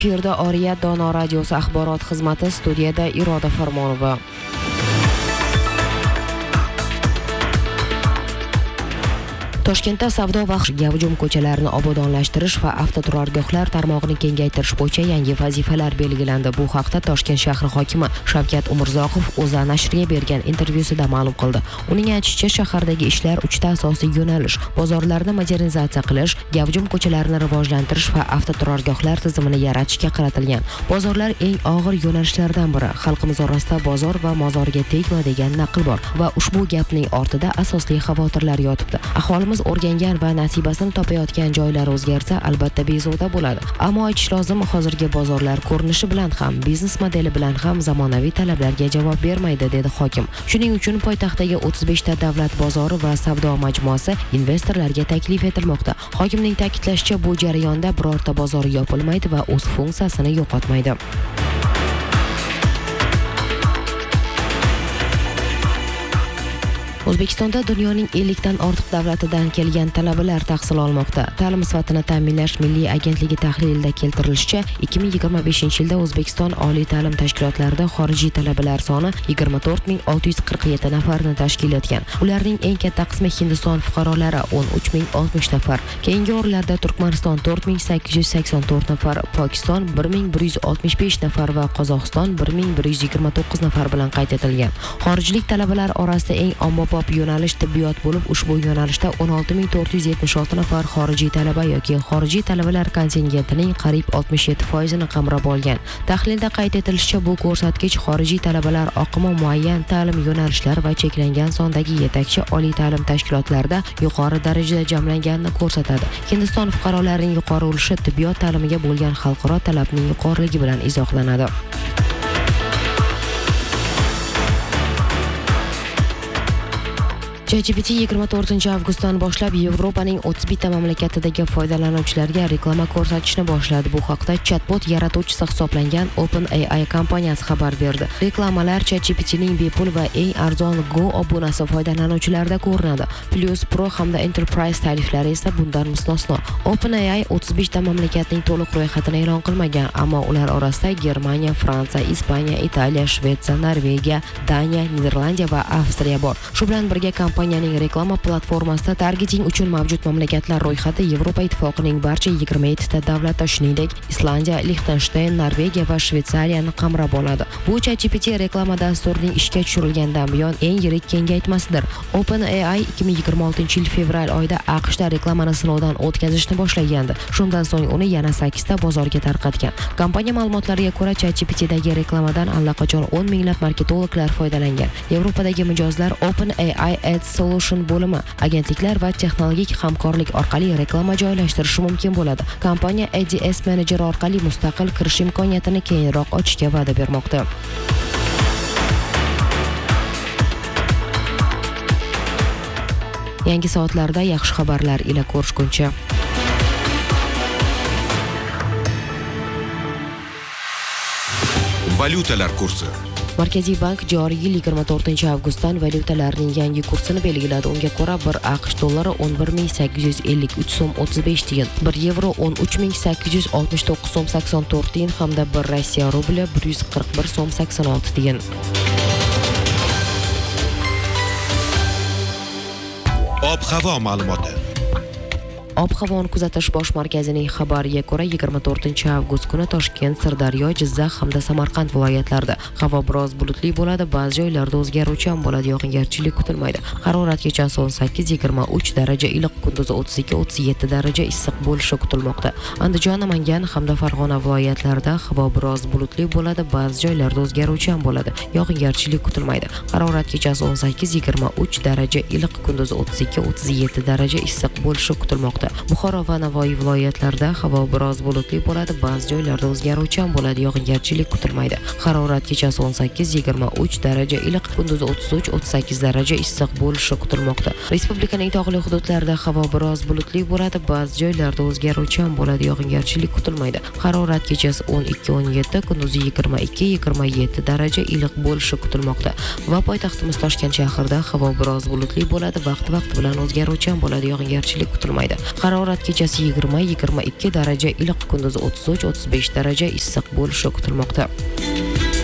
Efirda Oriyat Dono radiosi axborot xizmati, studiyada Iroda Farmonova. Toshkentda savdo va gavjum ko'chalarni obodonlashtirish va avtoturargohlar tarmog'ini kengaytirish bo'yicha yangi vazifalar belgilandi. Bu haqda Toshkent shahri hokimi Shavkat Umurzoqov O'zA nashriga bergan intervyusida ma'lum qildi. Uning aytishicha, shahardagi ishlar 3 ta asosiy yo'nalish: bozorlarni modernizatsiya qilish, gavjum ko'chalarni rivojlantirish va avtoturargohlar tizimini yaratishga qaratilgan. Bozorlar eng og'ir yo'nalishlardan biri. Xalqimiz orasida bozor va mozorga tegma degan naql bor va ushbu gapning ortida asosli xavotirlar yotibdi. Aholimiz o'rgangan va nasibasini topayotgan joylar o'zgarsa, albatta bezovta bo'ladi. Ammo aytish lozim, hozirgi bozorlar ko'rinishi bilan ham, biznes modeli bilan ham zamonaviy talablarga javob bermaydi, dedi hokim. Shuning uchun poytaxtdagi 35 ta davlat bozori va savdo majmuasi investorlarga taklif etilmoqda. Hokimning ta'kidlashicha, bu jarayonda birorta bozor yopilmaydi va o'z funksiyasini yo'qotmaydi. O'zbekistonda dunyoning 50 dan ortiq davlatidan kelgan talabalar tahsil olmoqda. Ta'lim sifatini ta'minlash milliy agentligi tahlilida keltirilishicha, 2025-yilda O'zbekiston oliy ta'lim tashkilotlarida xorijiy talabalar soni 24647 nafarni tashkil etgan. Ularning eng katta qismi Hindiston fuqarolari 13060 nafar. Keyingi o'rinlarda Turkmaniston 4884 nafar, Pokiston 1165 nafar va Qozog'iston 1129 nafar bilan qayd etilgan. Xorijlik talabalar orasida eng ommabop yo'nalish tibbiyot bo'lib, ushbu yo'nalishda 16476 nafar xorijiy talaba yoki xorijiy talabalar kontingentining qariyb 67%ni qamrab olgan. Tahlilda qayd etilishicha, bu ko'rsatkich xorijiy talabalar oqimi muayyan ta'lim yo'nalishlar va cheklangan sondagi yetakchi oliy ta'lim tashkilotlarida yuqori darajada jamlanganini ko'rsatadi. Hindiston fuqarolarining yuqori ulushi tibbiyot ta'limiga bo'lgan xalqaro talabning yuqoriligi bilan izohlanadi. ChatGPT 24-avgustdan boshlab Yevropaning 31 ta mamlakatidagi foydalanuvchilarga reklama ko'rsatishni boshladi. Bu haqda chatbot yaratuvchisi hisoblangan OpenAI kompaniyasi xabar berdi. Reklamalar ChatGPTning bepul va eng arzon Go obunasi foydalanuvchilarda ko'rinadi. Plus Pro hamda Enterprise tariflari esa bundan mustasno. OpenAI 35 ta mamlakatning to'liq ro'yxatini e'lon qilmagan, ammo ular orasida Germaniya, Fransiya, Ispaniya, Italiya, Shvetsiya, Norvegiya, Daniya, Niderlandiya va Avstriya bor. Shu bilan birga kompaniyaning reklama platformasida targeting uchun mavjud mamlakatlar ro'yxati Yevropa ittifoqining barcha 27 ta davlati, shuningdek Islandiya, Liechtenstein, Norvegiya va Shvetsariyani qamrab oladi. Bu ChatGPT reklama dasturining ishga tushirilgandan buyon eng yirik kengaytmasidir. OpenAI 2026-yil fevral oyida AQShda reklamani sinovdan o'tkazishni boshlagandi. Shundan so'ng uni yana 8 ta bozorga tarqatgan. Kompaniya ma'lumotlariga ko'ra, ChatGPTdagi reklamadan allaqachon 10 minglab marketologlar foydalangan. Yevropadagi mijozlar OpenAI Ads Solution bo'limi, agentliklar va texnologik hamkorlik orqali reklama joylashtirishi mumkin bo'ladi. Kompaniya ADS Manager orqali mustaqil kirish imkoniyatini keyinroq ochishga va'da bermoqda. Yangi soatlarda yaxshi xabarlar ila ko'rishguncha. Valyutalar kursi. Markaziy bank joriy yil 24-avgustdan valyutalarning yangi kursini belgiladi. Unga ko'ra, 1 AQSh dollari 11853 so'm 35 tiyin, 1 yevro 13869 so'm 84 tiyin hamda 1 Rossiya rubli 141 so'm 86 tiyin. Ob-havo ma'lumoti. Ob-havoni kuzatish bosh markazining xabariga ko'ra, 24-avgust kuni Toshkent, Sirdaryo, Jizzax hamda Samarqand viloyatlarida havo biroz bulutli bo'ladi, ba'zi joylarda o'zgaruvchan bo'ladi, yog'ingarchilik kutilmaydi. Harorat kechasi 18-23 daraja iliq, kunduzi 32-37 daraja issiq bo'lishi kutilmoqda. Andijon, Namangan hamda Farg'ona viloyatlarida havo biroz bulutli bo'ladi, ba'zi joylarda o'zgaruvchan bo'ladi, yog'ingarchilik kutilmaydi. Harorat kechasi 18-23 daraja iliq, kunduzi 32-37 daraja issiq bo'lishi kutilmoqda. Buxoro va Navoiy viloyatlarida havo biroz bulutli bo'ladi, ba'zi joylarda o'zgaruvchan bo'ladi, yog'ingarchilik kutilmaydi. Harorat kechasi 18-23 daraja iliq, kunduzi 33-38 daraja issiq bo'lishi kutilmoqda. Respublikaning tog'li hududlarida havo biroz bulutli bo'ladi, ba'zi joylarda o'zgaruvchan bo'ladi, yog'ingarchilik kutilmaydi. Harorat kechasi 12-17, kunduzi 22-27 daraja iliq bo'lishi kutilmoqda. Va poytaxtimiz Toshkent shahrida havo biroz bulutli bo'ladi, vaqti bilan o'zgaruvchan bo'ladi, yog'ingarchilik kutilmaydi. Harorat kechasi 20-22 daraja iliq, kunduz 33-35 daraja issiq bo'lishi kutilmoqda.